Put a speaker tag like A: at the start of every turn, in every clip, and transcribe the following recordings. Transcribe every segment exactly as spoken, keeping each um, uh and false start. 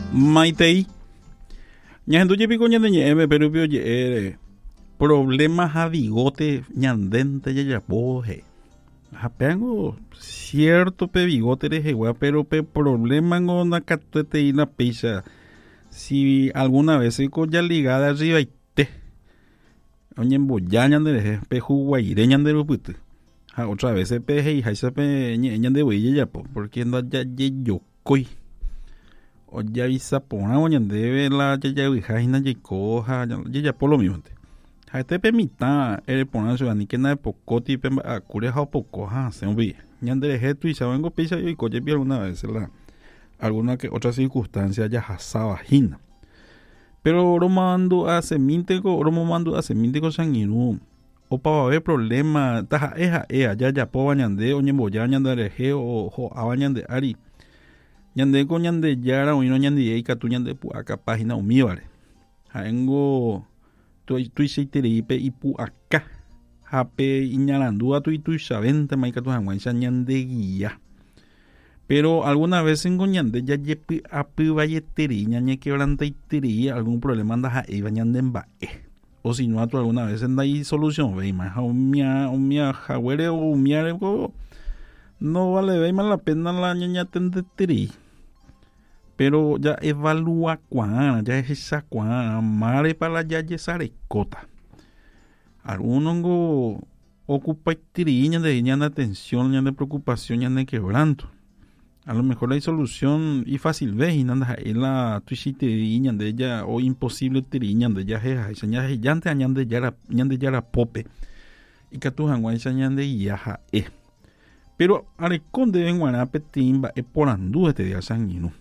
A: Maitei. Ñahendu jepiko ñandeñe'ẽme Perupio je'ére problemas ha bigote ñandénte jajapohe. Hapéngo cierto pe bigote rehegua, pero pe problema ngo nakatuete'i na peicha. Si alguna vez ko ya ligada arriba ite. Oñemboja ñanderehe pe juguaire ñanderupyty. Ha otra vez pe heihacha pe ñandevoi jajapo, porque nda jajejokói. Ojavisa porã oñandéve la jajavyhahína jaiko ha jajapo lo mismo. Ha'etépe mitã ere porã chugani que naepokóti pe mba'akúre ha opoko ha asẽmbi. Ñanderehe tuichávango péicha oikójepi alguna vez la alguna que otra circunstancia jahasavahína. Pero romandu asẽmínteko romomandu asẽmínteko changirũ opavave problema taha'e ha'e jajapóva ñande oñemboja ñanderehe ho'áva ñande ári. Ñandéko ñandejára oĩrõ ñandie ikatu ñandepu'aka página umívare. Ha'éngo tuichaitereipe ipu'aka ha pe iñarandúva tuituichavéntema ikatu hag̃uáicha ñandeguia. Pero alguna vez ngo ñande jajepy'apyvaieterei ñañequebrantaiterei algún problema ndaha'éiva ñandemba'e. O si no, alguna vez ndai solucionvéima ha umia umiahaguére o umiáreko no valevéima la pena la ñañatendeterei. Pero ya evalúa cuán, ya es esa cuán, mare para ya yesarekota. Algunos ngo ocupa tiriña de ñana atención, ñana preocupación, ñana quebranto. A lo mejor hay solución y fácil ve y nada es la tuichitiriña de ella o imposible tiriña de ella es ella es llante a ñande yara ñande yara pope y que tu hangua esa ñande yaja e. Pero areconde en guanape timba e porandú este día sanguino.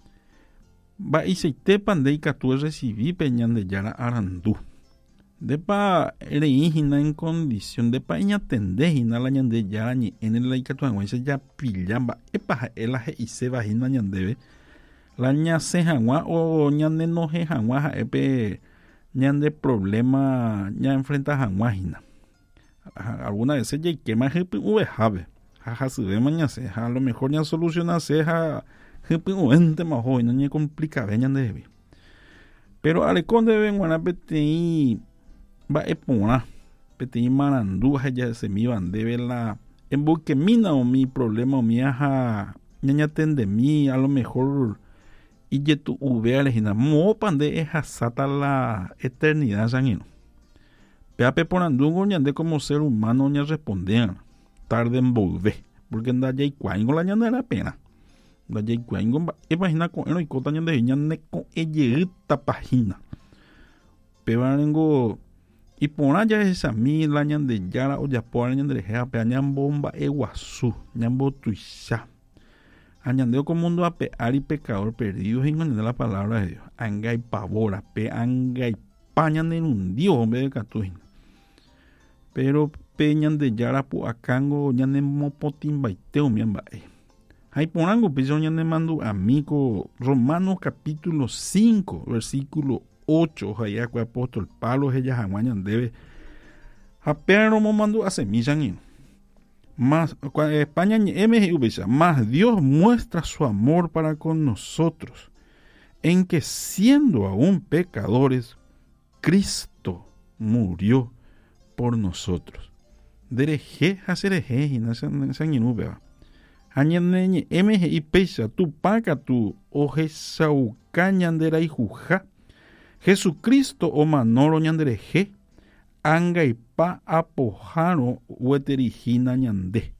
A: Va y se te pandeica tú recibí peñan de yara arandú. De pa reígina en condición de pa iña tendejina la ñande yara ni en el laica tu angüense ya pillamba epa el aje y se vagina ñandebe. La ña se jangua o ñande no je jangua epe ñande problema ña enfrenta janguajina. Alguna vez ya quema jepe uvejave. Jaja se ve mañana se a lo mejor ya soluciona se ja jepe uvente más hoy no ni complica ve ñande. Pero areconde ven guanapeti va epona peti marandú ya se mi van debe la en busque mina o mi problema o mi aja ñaña tende mi a lo mejor y ye tu uvea legina mo pande eja sata la eternidad sanguino. Pea peponandú ñande como ser humano ña respondean tarde en volver porque anda ya igual la ñande la pena. Da ya igual imagina con el icota ñande ñande con ella página. Pevango y por allá esa mi la ñande yara o ya por ñande reja pe ñambomba eguazú ñambo tuisha. Añandeo como mundo a pe ari pecador perdido en la palabra de Dios. Anga y pavora pe anga y pañan en un dios hombre de catuín. Pero pe ñande yara pu acango ñande mopotin baiteo miamba e. Hay porango piso ñande mando amigo Romanos capítulo cinco versículo ocho, ojalá que apóstol Pablo ella jamás debe a pero mando a semillan más España M G más Dios muestra su amor para con nosotros en que siendo aún pecadores Cristo murió por nosotros. Dereje hacereje y no san inubea. Añaneñe M G I pesa tu paca tu oje saucañandera y juja. Jesucristo o manoro ñandereje anga y pa apojaro hueterijina ñande.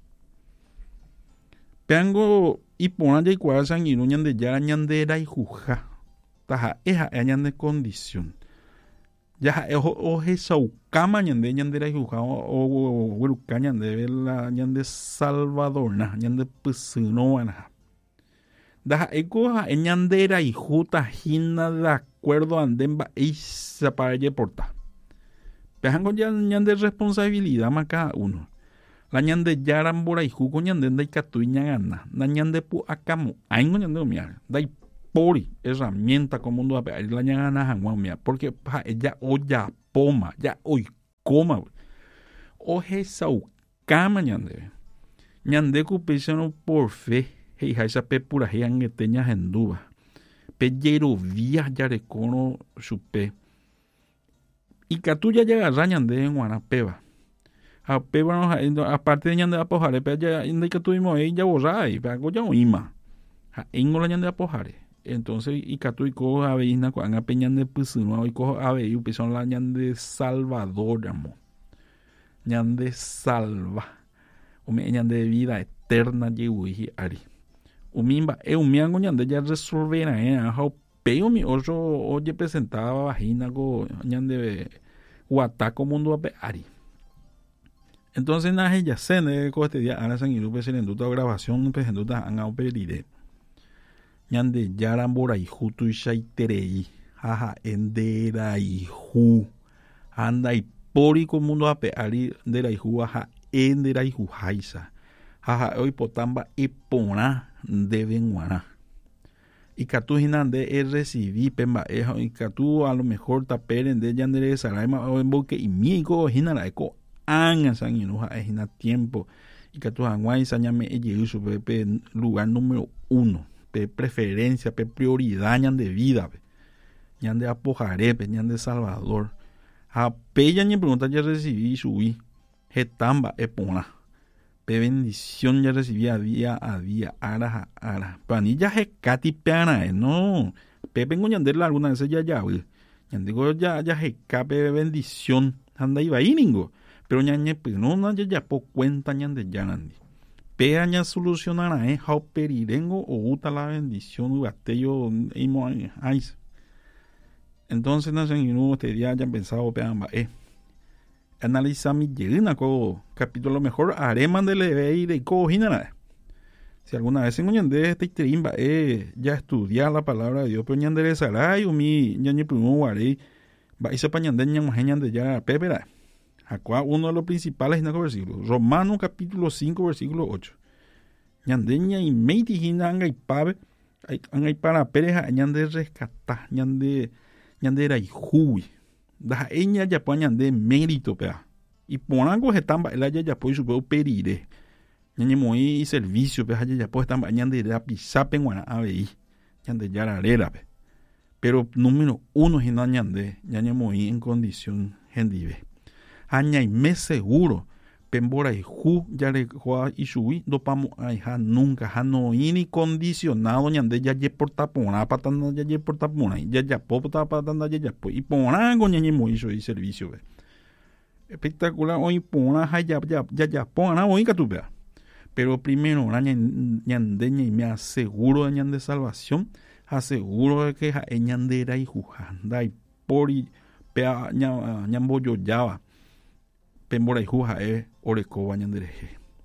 A: Peango y ponaya y cuadra sanguino ñande yara ñandera y juja. Taja eja e ñande condición. Ya o jesaucama ñande ñandera y juja o hueruca ñande la ñande salvadorna ñande pesinoana. Da ecoja en ñandera y juta jina de acuerdo andemba isa para ella porta. Pejango ya ñande responsabilidad más cada uno. La ñande yarambora y jugo ñande da y catuiña gana. La ñande pu acamo. Aingo ñande omiar. Da y pori herramienta como mundo a pedir la ñana jangua omiar. Porque pa ella o ya poma. Ya hoy coma. O jesau cama ñande. Ñande cupéchano por fe. Hei haisa pe pura hei angeteña henduba. pellero vías ya recono chupe y catuya ya rañan de en guanapeva a peba aparte de ñande apojare pe ya inde que tuvimos ahí ya borrai pe algo ya oima a engola ñande apojare entonces y catu y co aveina con a peñan de pusino y co ave y pison la ñande Salvador amo ñande salva o me ñande vida eterna yeui ari umimba e umiango ñande ya resolvera eh a peo mi otro oye presentaba vagina go ñande guataco mundo ape ari. Entonces na ya se ne ko este día ana san iru pesen duta grabación pesen duta an au peride ñande yaran borai hutu shaiterei haja endera ihu anda y pori mundo ape ari ndera ihu haja endera ihu haisa haja hoy potamba y pona deben guana y catu hinande es recibí pemba eja y catu a lo mejor taperen de yandere saraima o en boque y migo hinara eco anga san inuja ejina tiempo y catu anguay sañame eye su pepe lugar número uno pe preferencia pe prioridad ñande vida pe ñande apojare pe ñande Salvador a pella ni pregunta ya recibí subí hetamba epona pe bendición ya recibía día a día, ara a ara. Panilla je cati peana, no. Pepe en ñanderla alguna vez ya ya, ñandigo ya ya je cape bendición, anda iba ahí ningo. Pero ñañe pues no na ya ya po cuenta ñande ya nandi. Pe aña solucionará eh how perirengo o uta la bendición u atello imo ais. Entonces no sé ni uno este día ya pensado pe amba eh. Analiza mi llena co capítulo mejor areman de leve y de co hinara. Si alguna vez en de este trimba eh ya estudiar la palabra de Dios pero ñandere saray o mi ñañe primo guarei va y se pañande ñan de ya pepera. Acá uno de los principales en el versículo Romanos capítulo cinco versículo ocho. Ñandeña y meiti hinanga y pave hay para pereja ñande rescatar ñande ñandera y hui. Da enya ya poñan de mérito pea y ponango estamba el ya ya pues su perire ñañe moi servicio pe ya pues estamba ñande de pisape guana ave ñande ya arera pe pero número uno es ñande ñañe moi en condición gendive aña y mes seguro pembora y ju ya le joa y subí do pamo ai ja nunca ja no ini condicionado ñande ya ye porta pona patanda ya ye porta pona ya ya popta patanda ya ya pues y pona go ñañe mo hizo y servicio ve espectacular hoy pona ja ya ya ya ya pona hoy que tú veas pero primero ñande ñe me aseguro de ñande salvación aseguro de que ja ñande era y jujanda y pori pea ña ñamboyo yaba pembora y juja e oreko bañan dereje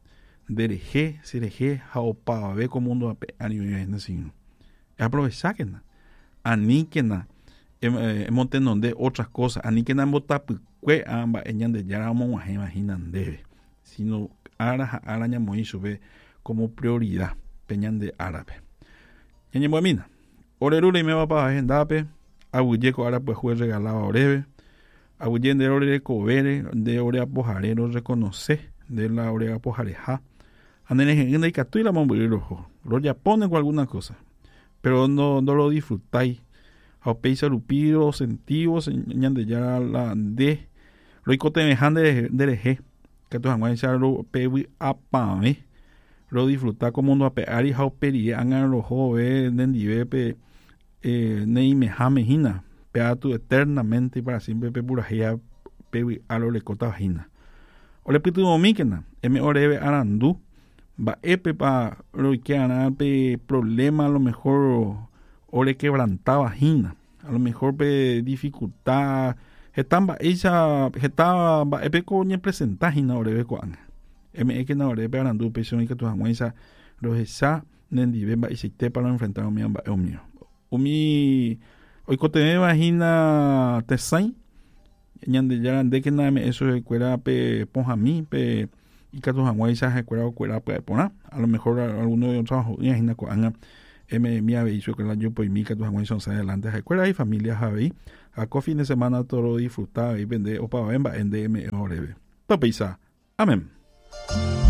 A: dereje sereje jaopa ve como mundo ape anime en sin aprovechar que na aníquena hemos tenido de otras cosas aníquena bota que amba eñan de ya vamos a imaginar debe sino ara araña muy sube como prioridad peñan de árabe ñañe muamina orerule me va para agendape abuyeco ahora pues fue regalado a orebe Abuyen de ore covere, de ore apojarero reconoce, de la ore apojareja. Anene en el catu y la mamburero, lo ya ponen con alguna cosa, pero no, no lo disfrutáis. A peisa lupiro, sentivos, ñan de ya la de, lo icote mejan de dereje, que tu jamás ya lo pewi apame, lo disfruta como uno apear y jao peri, angan lo jove, nendive pe, eh, nei meja mejina. Peatu eternamente y para siempre pe pura hea pe a lo le cota vagina o le pitu momikena m orebe arandu va epe pa lo que ana pe problema a lo mejor o le quebrantaba vagina a lo mejor pe dificultad estamba ella estaba epe coñe presentagina orebe coan m que na orebe arandu pe son que tu amuesa lo esa nendive va y se te para enfrentar a mi amba o mío o mi hoy cote me imagina tesai ñande ya de que nada me eso es cuera pe ponja mí pe y que tus aguaisas es cuera o cuera pe pona a lo mejor alguno de otros imagina con anga m mi ave hizo que la yo pues mi que tus aguaisas son adelante es cuera y familias ave a co fin de semana todo disfrutar y vender o para vemba en D M orebe papisa amén.